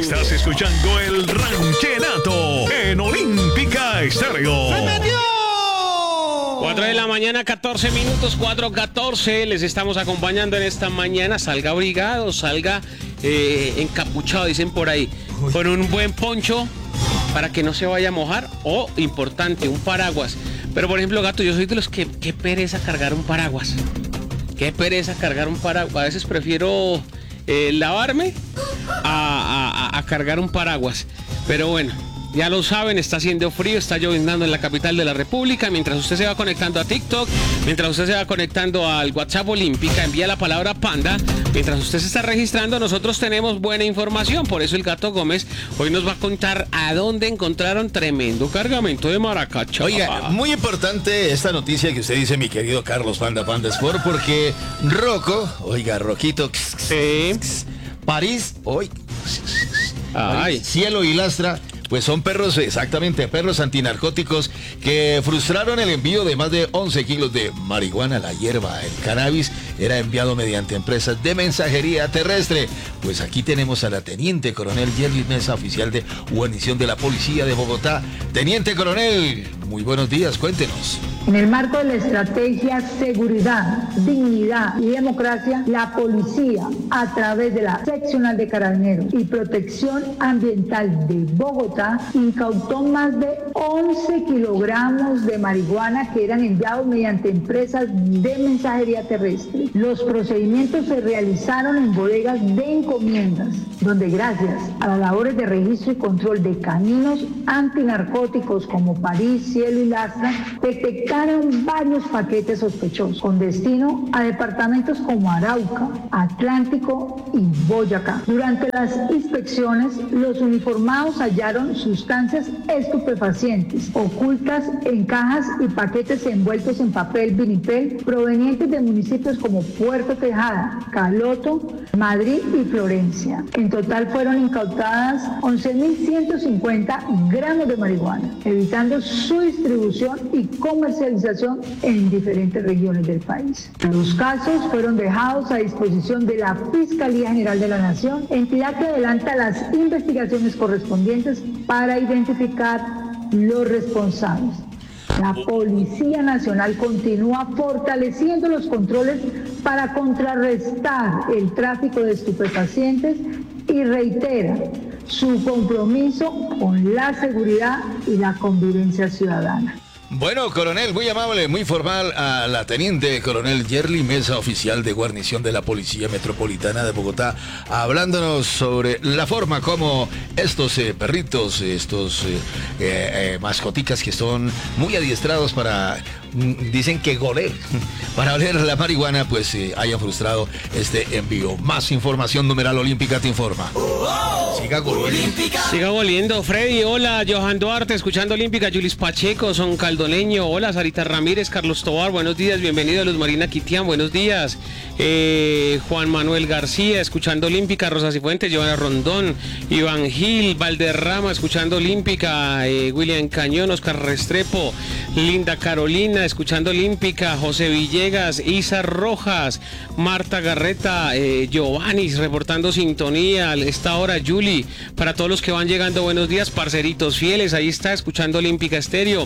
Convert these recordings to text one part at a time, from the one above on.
Estás escuchando el Ranchenato en Olímpica Estéreo. ¡Se metió! 4 de la mañana, 14 minutos, 4:14. Les estamos acompañando en esta mañana. Salga abrigado, salga encapuchado, dicen por ahí, con un buen poncho para que no se vaya a mojar. O, importante, un paraguas. Pero, por ejemplo, Gato, yo soy de los que qué pereza cargar un paraguas. Qué pereza cargar un paraguas. A veces prefiero lavarme a cargar un paraguas. Pero bueno, ya lo saben, está haciendo frío, está lloviznando en la capital de la República. Mientras usted se va conectando a TikTok, mientras usted se va conectando al WhatsApp Olímpica, envía la palabra panda. Mientras usted se está registrando, nosotros tenemos buena información. Por eso el Gato Gómez hoy nos va a contar a dónde encontraron tremendo cargamento de maracacha. Oiga, muy importante esta noticia que usted dice, mi querido Carlos Panda Sport, porque Roquito, Sí. París, hoy, Ay. Cielo y Lastra, pues son perros, exactamente, perros antinarcóticos que frustraron el envío de más de 11 kilos de marihuana. La hierba, el cannabis, era enviado mediante empresas de mensajería terrestre. Pues aquí tenemos a la Teniente Coronel Yerly Mesa, oficial de guarnición de la Policía de Bogotá. Teniente Coronel, muy buenos días, cuéntenos. En el marco de la estrategia Seguridad, Dignidad y Democracia, la policía, a través de la Seccional de Carabineros y Protección Ambiental de Bogotá, incautó más de 11 kilogramos de marihuana que eran enviados mediante empresas de mensajería terrestre. Los procedimientos se realizaron en bodegas de encomiendas, donde gracias a las labores de registro y control de caninos antinarcóticos como París, Cielo y Lastra, detectaron varios paquetes sospechosos con destino a departamentos como Arauca, Atlántico y Boyacá. Durante las inspecciones, los uniformados hallaron sustancias estupefacientes ocultas en cajas y paquetes envueltos en papel vinipel provenientes de municipios como Puerto Tejada, Caloto, Madrid y Florencia. En total fueron incautadas 11.150 gramos de marihuana, evitando su distribución y comercialización en diferentes regiones del país. Los casos fueron dejados a disposición de la Fiscalía General de la Nación, entidad que adelanta las investigaciones correspondientes para identificar los responsables. La Policía Nacional continúa fortaleciendo los controles para contrarrestar el tráfico de estupefacientes y reitera su compromiso con la seguridad y la convivencia ciudadana. Bueno, coronel, muy amable, muy formal, a la Teniente Coronel Yerly Mesa, oficial de guarnición de la Policía Metropolitana de Bogotá, hablándonos sobre la forma como estos perritos, estos mascoticas que son muy adiestrados para, dicen que para oler la marihuana, pues hayan frustrado este envío. Más información, numeral Olímpica te informa. Siga oliendo. Siga oliendo. Freddy, hola. Johan Duarte, escuchando Olímpica. Julis Pacheco, Son Caldoleño, hola. Sarita Ramírez, Carlos Tobar, buenos días. Bienvenido a Luz Marina Quitián, buenos días. Juan Manuel García, escuchando Olímpica. Rosa Cifuentes, Giovanna Rondón, Iván Gil, Valderrama, escuchando Olímpica. William Cañón, Oscar Restrepo, Linda Carolina, escuchando Olímpica. José Villegas, Isa Rojas, Marta Garreta, Giovanni, reportando sintonía. Esta hora, Juli. Para todos los que van llegando, buenos días, parceritos fieles. Ahí está, escuchando Olímpica Estéreo.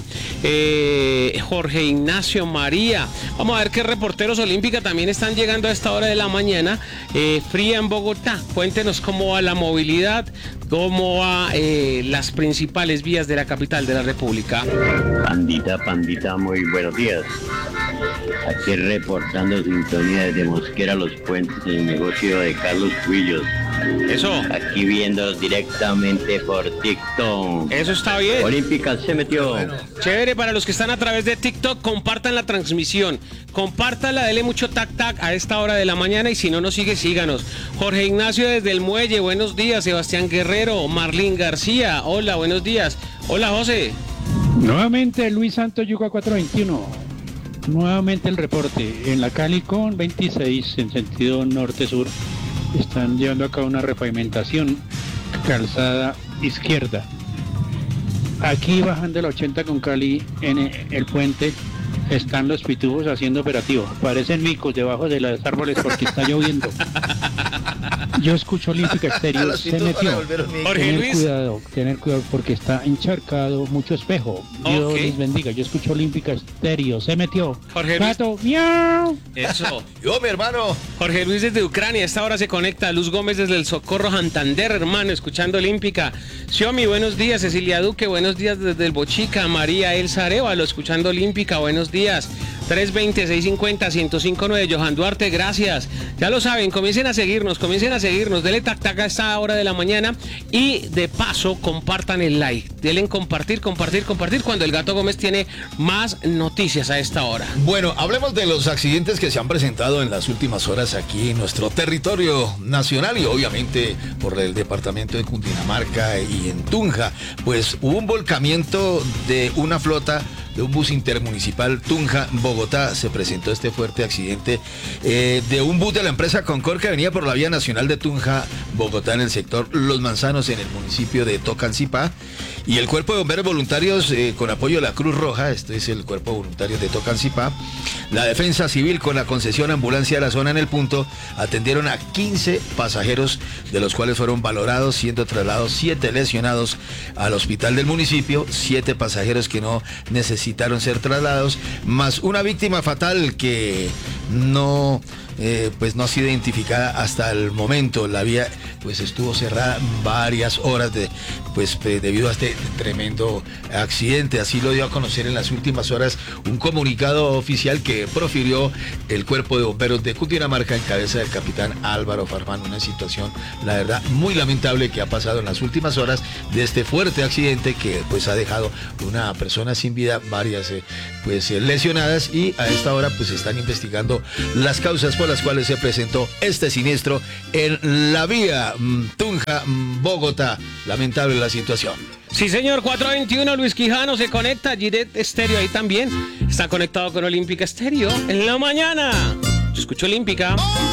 Jorge Ignacio María. Vamos a ver qué reporteros Olímpica también están llegando a esta hora de la mañana. Fría en Bogotá. Cuéntenos cómo va la movilidad, cómo va las principales vías de la capital de la República. Pandita, muy buenos días. Aquí reportando sintonía desde Mosquera Los Puentes, el negocio de Carlos Cuillos. Eso. Aquí viendo directamente por TikTok. Eso está bien. Olímpica se metió. Bueno. Chévere, para los que están a través de TikTok, compartan la transmisión. Compártala, dele mucho tac a esta hora de la mañana y si no nos sigue, síganos. Jorge Ignacio desde el Muelle, buenos días. Sebastián Guerrero, Marlín García, hola, buenos días. Hola, José. Nuevamente Luis Santos Yuca 421. Nuevamente el reporte. En la Cali con 26 en sentido norte-sur están llevando a cabo una repavimentación calzada izquierda. Aquí bajando el 80 con Cali en el puente están los pitufos haciendo operativo. Parecen micos debajo de los árboles porque está lloviendo. Yo escucho Olímpica Estéreo, Los se pitos van a metió. volver hormigas. Jorge Luis. Tener cuidado porque está encharcado, mucho espejo. Dios Ok. les bendiga. Yo escucho Olímpica Estéreo, se metió. Jorge Luis. Gato, miau. Eso. Yo, mi hermano. Jorge Luis desde Ucrania, a esta hora se conecta. Luz Gómez desde el Socorro Santander, hermano, escuchando Olímpica. Xiomi, buenos días. Cecilia Duque, buenos días desde el Bochica. María Elsa Arevalo, escuchando Olímpica, buenos días. 320-650-1059, Johan Duarte, gracias. Ya lo saben, comiencen a seguirnos, denle tac tac a esta hora de la mañana y de paso compartan el like. Denle en compartir cuando el Gato Gómez tiene más noticias a esta hora. Bueno, hablemos de los accidentes que se han presentado en las últimas horas aquí en nuestro territorio nacional y obviamente por el departamento de Cundinamarca y en Tunja. Pues hubo un volcamiento de una flota de un bus intermunicipal Tunja-Bogotá. Se presentó este fuerte accidente de un bus de la empresa Concord que venía por la vía nacional de Tunja-Bogotá en el sector Los Manzanos en el municipio de Tocancipá. Y el Cuerpo de Bomberos Voluntarios con apoyo de la Cruz Roja, este es el Cuerpo Voluntario de Tocancipá, la Defensa Civil con la concesión ambulancia de la zona en el punto, atendieron a 15 pasajeros, de los cuales fueron valorados, siendo trasladados 7 lesionados al hospital del municipio, 7 pasajeros que no necesitaron ser trasladados, más una víctima fatal que no ha sido identificada hasta el momento. La vía pues estuvo cerrada varias horas debido a este tremendo accidente. Así lo dio a conocer en las últimas horas un comunicado oficial que profirió el Cuerpo de Bomberos de Cundinamarca en cabeza del capitán Álvaro Farfán. Una situación, la verdad, muy lamentable que ha pasado en las últimas horas de este fuerte accidente que pues ha dejado una persona sin vida, varias lesionadas, y a esta hora pues están investigando las causas por las cuales se presentó este siniestro en la vía Tunja-Bogotá. Lamentable la situación. Sí, señor, 421, Luis Quijano se conecta, Giret Estéreo ahí también. Está conectado con Olímpica Estéreo en la mañana. Escucho Olímpica.